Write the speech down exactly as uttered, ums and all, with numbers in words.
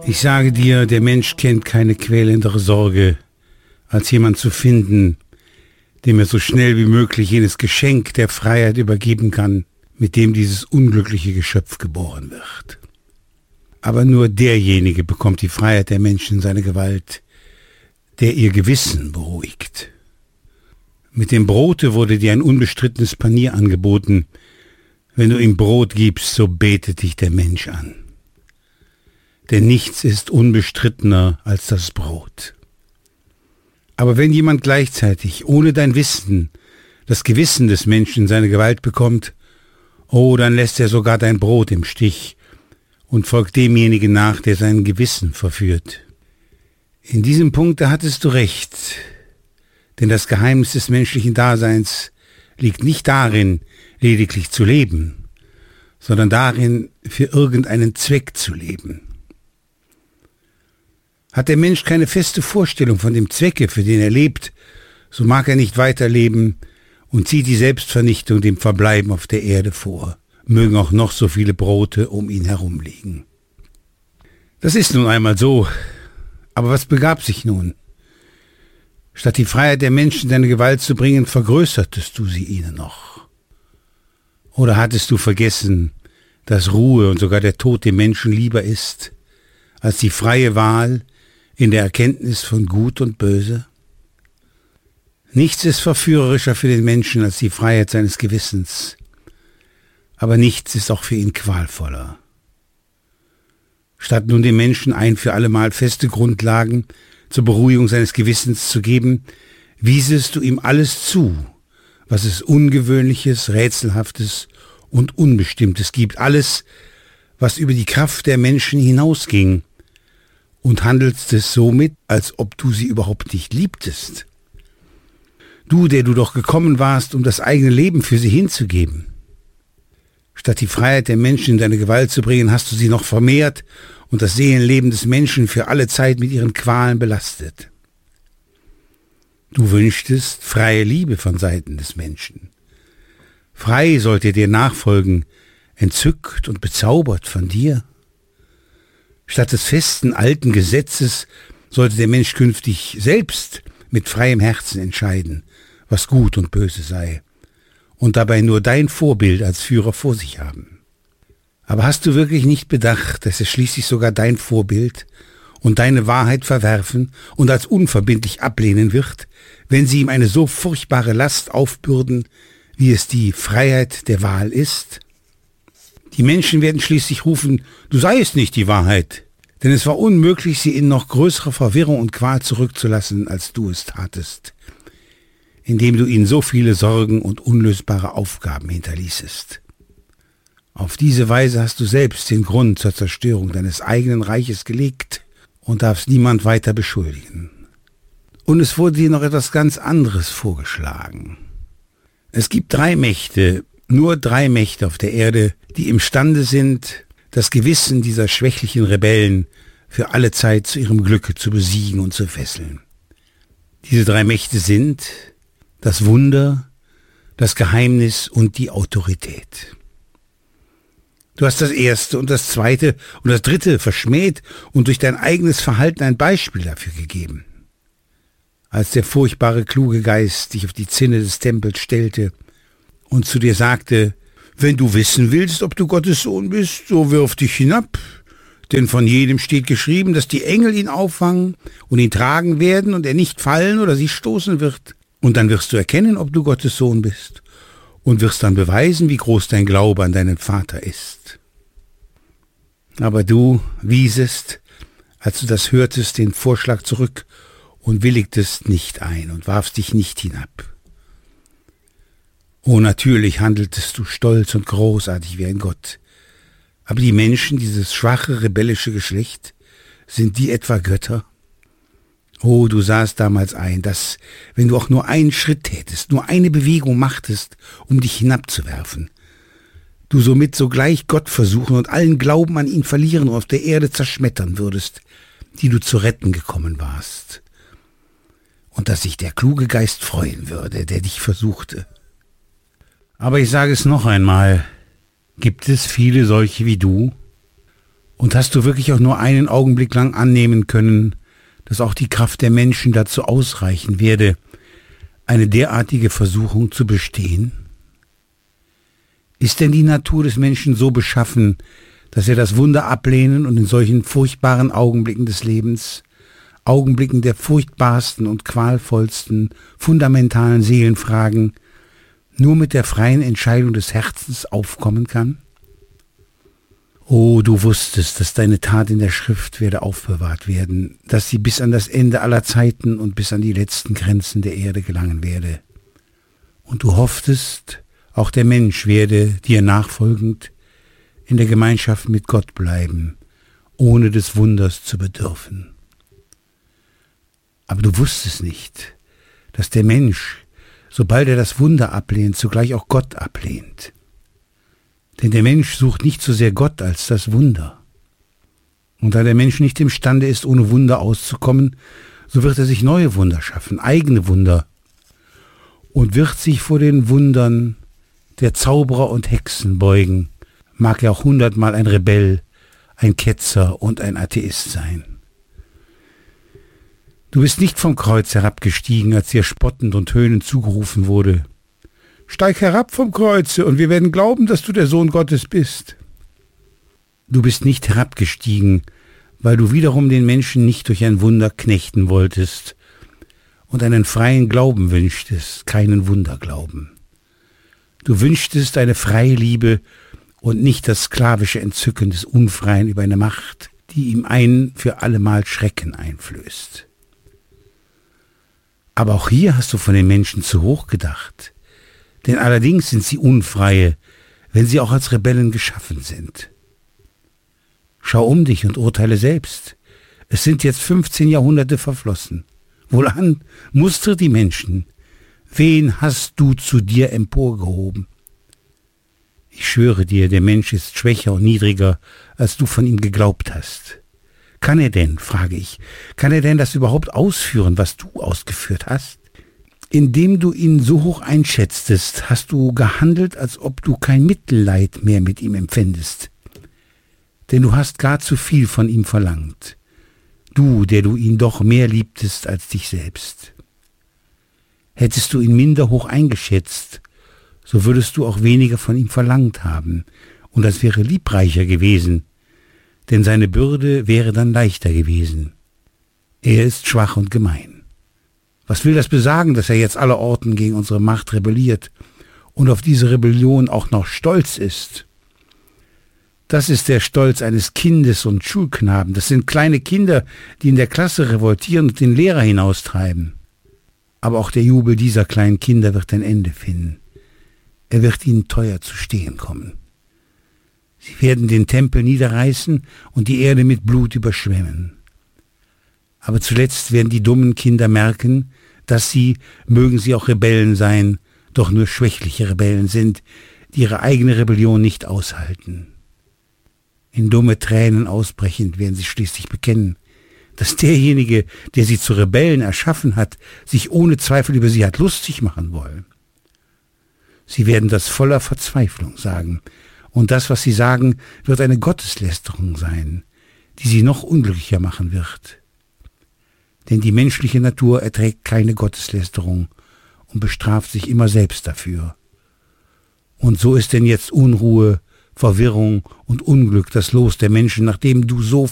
Ich sage dir, der Mensch kennt keine quälendere Sorge, als jemand zu finden, dem er so schnell wie möglich jenes Geschenk der Freiheit übergeben kann, mit dem dieses unglückliche Geschöpf geboren wird. Aber nur derjenige bekommt die Freiheit der Menschen in seine Gewalt, der ihr Gewissen beruhigt. Mit dem Brote wurde dir ein unbestrittenes Panier angeboten. Wenn du ihm Brot gibst, so betet dich der Mensch an. Denn nichts ist unbestrittener als das Brot. Aber wenn jemand gleichzeitig, ohne dein Wissen, das Gewissen des Menschen in seine Gewalt bekommt, oh, dann lässt er sogar dein Brot im Stich und folgt demjenigen nach, der sein Gewissen verführt. In diesem Punkt, da hattest du recht, denn das Geheimnis des menschlichen Daseins liegt nicht darin, lediglich zu leben, sondern darin, für irgendeinen Zweck zu leben. Hat der Mensch keine feste Vorstellung von dem Zwecke, für den er lebt, so mag er nicht weiterleben und zieht die Selbstvernichtung dem Verbleiben auf der Erde vor, mögen auch noch so viele Brote um ihn herum liegen. Das ist nun einmal so, aber was begab sich nun? Statt die Freiheit der Menschen in deine Gewalt zu bringen, vergrößertest du sie ihnen noch. Oder hattest du vergessen, dass Ruhe und sogar der Tod dem Menschen lieber ist, als die freie Wahl in der Erkenntnis von Gut und Böse? Nichts ist verführerischer für den Menschen als die Freiheit seines Gewissens, aber nichts ist auch für ihn qualvoller. Statt nun dem Menschen ein für allemal feste Grundlagen zur Beruhigung seines Gewissens zu geben, wiesest du ihm alles zu, was es Ungewöhnliches, Rätselhaftes und Unbestimmtes gibt, alles, was über die Kraft der Menschen hinausging, und handelst es somit, als ob du sie überhaupt nicht liebtest. Du, der du doch gekommen warst, um das eigene Leben für sie hinzugeben. Statt die Freiheit der Menschen in deine Gewalt zu bringen, hast du sie noch vermehrt und das Seelenleben des Menschen für alle Zeit mit ihren Qualen belastet. Du wünschtest freie Liebe von Seiten des Menschen. Frei sollte er dir nachfolgen, entzückt und bezaubert von dir. Statt des festen alten Gesetzes sollte der Mensch künftig selbst mit freiem Herzen entscheiden, was gut und böse sei, und dabei nur dein Vorbild als Führer vor sich haben. Aber hast du wirklich nicht bedacht, dass er schließlich sogar dein Vorbild und deine Wahrheit verwerfen und als unverbindlich ablehnen wird, wenn sie ihm eine so furchtbare Last aufbürden, wie es die Freiheit der Wahl ist? Die Menschen werden schließlich rufen, du seiest nicht die Wahrheit, denn es war unmöglich, sie in noch größere Verwirrung und Qual zurückzulassen, als du es tatest, indem du ihnen so viele Sorgen und unlösbare Aufgaben hinterließest. Auf diese Weise hast du selbst den Grund zur Zerstörung deines eigenen Reiches gelegt und darfst niemand weiter beschuldigen. Und es wurde dir noch etwas ganz anderes vorgeschlagen. Es gibt drei Mächte, nur drei Mächte auf der Erde, die imstande sind, das Gewissen dieser schwächlichen Rebellen für alle Zeit zu ihrem Glücke zu besiegen und zu fesseln. Diese drei Mächte sind das Wunder, das Geheimnis und die Autorität. Du hast das erste und das zweite und das dritte verschmäht und durch dein eigenes Verhalten ein Beispiel dafür gegeben. Als der furchtbare kluge Geist dich auf die Zinne des Tempels stellte und zu dir sagte, wenn du wissen willst, ob du Gottes Sohn bist, so wirf dich hinab, denn von jedem steht geschrieben, dass die Engel ihn auffangen und ihn tragen werden und er nicht fallen oder sich stoßen wird. Und dann wirst du erkennen, ob du Gottes Sohn bist und wirst dann beweisen, wie groß dein Glaube an deinen Vater ist. Aber du wiesest, als du das hörtest, den Vorschlag zurück und willigtest nicht ein und warfst dich nicht hinab. Oh, natürlich handeltest du stolz und großartig wie ein Gott. Aber die Menschen, dieses schwache, rebellische Geschlecht, sind die etwa Götter? Oh, du sahst damals ein, dass, wenn du auch nur einen Schritt tätest, nur eine Bewegung machtest, um dich hinabzuwerfen, du somit sogleich Gott versuchen und allen Glauben an ihn verlieren und auf der Erde zerschmettern würdest, die du zu retten gekommen warst. Und dass sich der kluge Geist freuen würde, der dich versuchte. Aber ich sage es noch einmal, gibt es viele solche wie du? Und hast du wirklich auch nur einen Augenblick lang annehmen können, dass auch die Kraft der Menschen dazu ausreichen werde, eine derartige Versuchung zu bestehen? Ist denn die Natur des Menschen so beschaffen, dass er das Wunder ablehnen und in solchen furchtbaren Augenblicken des Lebens, Augenblicken der furchtbarsten und qualvollsten, fundamentalen Seelenfragen, nur mit der freien Entscheidung des Herzens aufkommen kann? Oh, du wusstest, dass deine Tat in der Schrift werde aufbewahrt werden, dass sie bis an das Ende aller Zeiten und bis an die letzten Grenzen der Erde gelangen werde. Und du hofftest, auch der Mensch werde dir nachfolgend in der Gemeinschaft mit Gott bleiben, ohne des Wunders zu bedürfen. Aber du wusstest nicht, dass der Mensch, sobald er das Wunder ablehnt, zugleich auch Gott ablehnt. Denn der Mensch sucht nicht so sehr Gott als das Wunder. Und da der Mensch nicht imstande ist, ohne Wunder auszukommen, so wird er sich neue Wunder schaffen, eigene Wunder, und wird sich vor den Wundern der Zauberer und Hexen beugen, mag er auch hundertmal ein Rebell, ein Ketzer und ein Atheist sein. Du bist nicht vom Kreuz herabgestiegen, als dir spottend und höhnend zugerufen wurde: Steig herab vom Kreuze, und wir werden glauben, dass du der Sohn Gottes bist. Du bist nicht herabgestiegen, weil du wiederum den Menschen nicht durch ein Wunder knechten wolltest und einen freien Glauben wünschtest, keinen Wunderglauben. Du wünschtest eine freie Liebe und nicht das sklavische Entzücken des Unfreien über eine Macht, die ihm ein für allemal Schrecken einflößt. Aber auch hier hast du von den Menschen zu hoch gedacht. Denn allerdings sind sie Unfreie, wenn sie auch als Rebellen geschaffen sind. Schau um dich und urteile selbst. Es sind jetzt fünfzehn Jahrhunderte verflossen. Wohlan, mustere die Menschen. Wen hast du zu dir emporgehoben? Ich schwöre dir, der Mensch ist schwächer und niedriger, als du von ihm geglaubt hast. Kann er denn, frage ich, kann er denn das überhaupt ausführen, was du ausgeführt hast? Indem du ihn so hoch einschätztest, hast du gehandelt, als ob du kein Mitleid mehr mit ihm empfändest. Denn du hast gar zu viel von ihm verlangt. Du, der du ihn doch mehr liebtest als dich selbst. Hättest du ihn minder hoch eingeschätzt, so würdest du auch weniger von ihm verlangt haben, und das wäre liebreicher gewesen, denn seine Bürde wäre dann leichter gewesen. Er ist schwach und gemein. Was will das besagen, dass er jetzt allerorten gegen unsere Macht rebelliert und auf diese Rebellion auch noch stolz ist? Das ist der Stolz eines Kindes und Schulknaben. Das sind kleine Kinder, die in der Klasse revoltieren und den Lehrer hinaustreiben. Aber auch der Jubel dieser kleinen Kinder wird ein Ende finden. Er wird ihnen teuer zu stehen kommen. Sie werden den Tempel niederreißen und die Erde mit Blut überschwemmen. Aber zuletzt werden die dummen Kinder merken, dass sie, mögen sie auch Rebellen sein, doch nur schwächliche Rebellen sind, die ihre eigene Rebellion nicht aushalten. In dumme Tränen ausbrechend werden sie schließlich bekennen, dass derjenige, der sie zu Rebellen erschaffen hat, sich ohne Zweifel über sie hat lustig machen wollen. Sie werden das voller Verzweiflung sagen, und das, was sie sagen, wird eine Gotteslästerung sein, die sie noch unglücklicher machen wird. Denn die menschliche Natur erträgt keine Gotteslästerung und bestraft sich immer selbst dafür. Und so ist denn jetzt Unruhe, Verwirrung und Unglück das Los der Menschen, nachdem du so